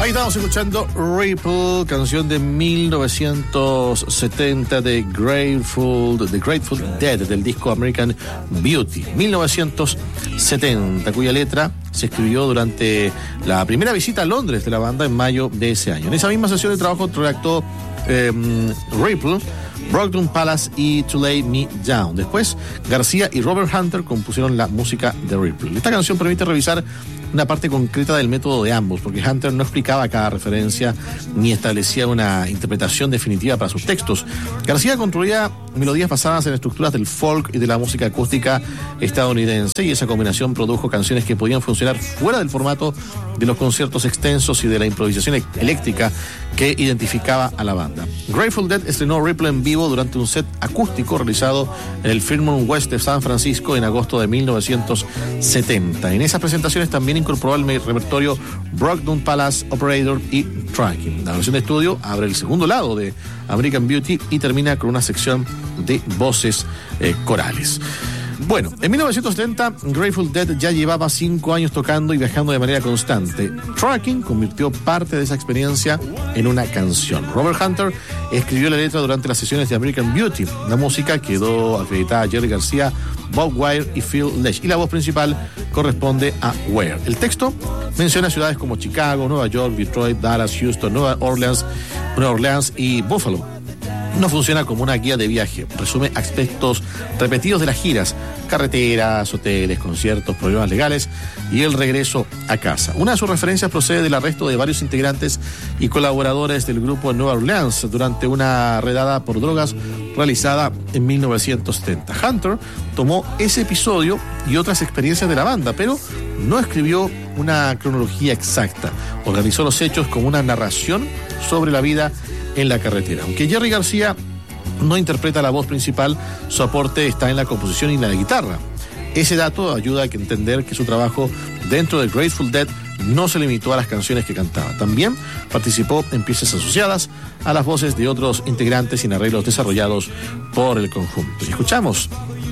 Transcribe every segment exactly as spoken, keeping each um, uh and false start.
Ahí estamos escuchando Ripple, canción de mil novecientos setenta de Grateful, The Grateful Dead, del disco American Beauty, mil novecientos setenta, cuya letra se escribió durante la primera visita a Londres de la banda en mayo de ese año. En esa misma sesión de trabajo redactó eh, Ripple, Brockton Palace y To Lay Me Down. Después, García y Robert Hunter compusieron la música de Ripple. Esta canción permite revisar una parte concreta del método de ambos, porque Hunter no explicaba cada referencia ni establecía una interpretación definitiva para sus textos. García construía melodías basadas en estructuras del folk y de la música acústica estadounidense, y esa combinación produjo canciones que podían funcionar fuera del formato de los conciertos extensos y de la improvisación eléctrica que identificaba a la banda. Grateful Dead estrenó Ripple en vivo durante un set acústico realizado en el Fillmore West de San Francisco en agosto de mil novecientos setenta. En esas presentaciones también incorporó al repertorio Brockton Palace, Operator y Tracking. La versión de estudio abre el segundo lado de American Beauty y termina con una sección de voces eh, corales. Bueno, en mil novecientos setenta, Grateful Dead ya llevaba cinco años tocando y viajando de manera constante. Tracking convirtió parte de esa experiencia en una canción. Robert Hunter escribió la letra durante las sesiones de American Beauty. La música quedó acreditada a Jerry García, Bob Wire y Phil Lesh, y la voz principal corresponde a Ware. El texto menciona ciudades como Chicago, Nueva York, Detroit, Dallas, Houston, Nueva Orleans, Nueva Orleans y Buffalo. No funciona como una guía de viaje, resume aspectos repetidos de las giras, carreteras, hoteles, conciertos, problemas legales y el regreso a casa. Una de sus referencias procede del arresto de varios integrantes y colaboradores del grupo en Nueva Orleans durante una redada por drogas realizada en mil novecientos setenta. Hunter tomó ese episodio y otras experiencias de la banda, pero no escribió una cronología exacta. Organizó los hechos como una narración sobre la vida en la carretera. Aunque Jerry García no interpreta la voz principal, su aporte está en la composición y la guitarra. Ese dato ayuda a entender que su trabajo dentro de Grateful Dead no se limitó a las canciones que cantaba. También participó en piezas asociadas a las voces de otros integrantes y en arreglos desarrollados por el conjunto. Y escuchamos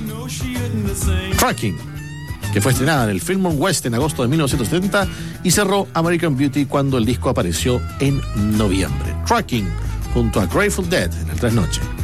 Tracking, que fue estrenada en el Fillmore West en agosto de mil novecientos setenta y cerró American Beauty cuando el disco apareció en noviembre. Tracking junto a Grateful Dead en el Trasnoche.